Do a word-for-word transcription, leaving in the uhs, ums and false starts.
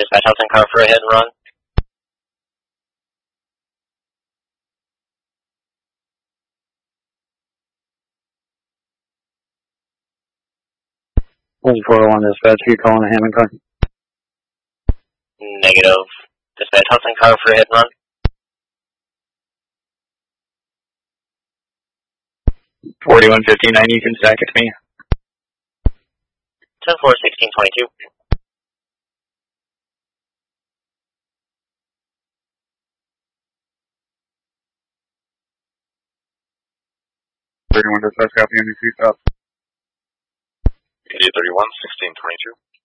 Dispatch Hudson car for a hit and run. four oh one Dispatch, are you calling a Hammond car? Negative. Dispatch Hudson car for a hit and run. forty-one fifty-nine, you can stack it to me. ten four sixteen twenty-two. thirty-one Dispatch, copy, N B C stop. India thirty-one, sixteen twenty-two.